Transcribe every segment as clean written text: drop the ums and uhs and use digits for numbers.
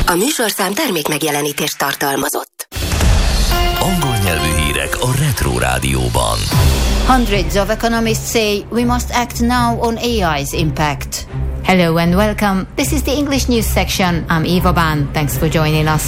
A műsorszám termékmegjelenítést tartalmazott. Angol nyelvű hírek a Retro Rádióban. Hundreds of economists say we must act now on AI's impact. Hello and welcome. This is the English news section. I'm Eva Ban. Thanks for joining us.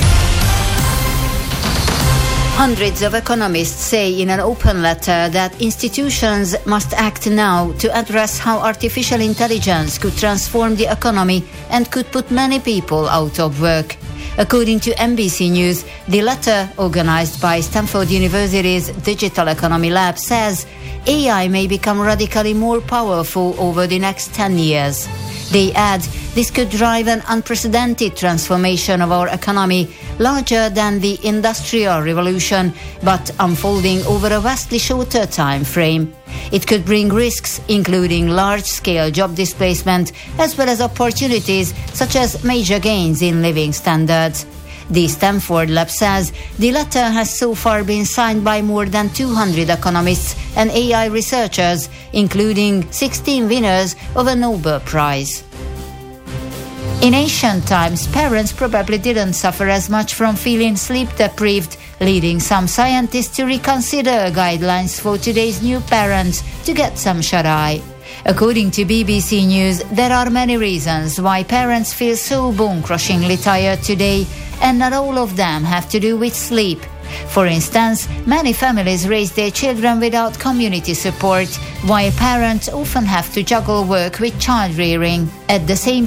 Hundreds of economists say in an open letter that institutions must act now to address how artificial intelligence could transform the economy and could put many people out of work. According to NBC News, the letter, organized by Stanford University's Digital Economy Lab, says AI may become radically more powerful over the next 10 years. They add, this could drive an unprecedented transformation of our economy, larger than the Industrial Revolution, but unfolding over a vastly shorter time frame. It could bring risks, including large-scale job displacement, as well as opportunities such as major gains in living standards. The Stanford Lab says the letter has so far been signed by more than 200 economists and AI researchers, including 16 winners of a Nobel Prize. In ancient times, parents probably didn't suffer as much from feeling sleep-deprived, leading some scientists to reconsider guidelines for today's new parents to get some shut-eye. According to BBC News, there are many reasons why parents feel so bone-crushingly tired today, and not all of them have to do with sleep. For instance, many families raise their children without community support, while parents often have to juggle work with child rearing. At the same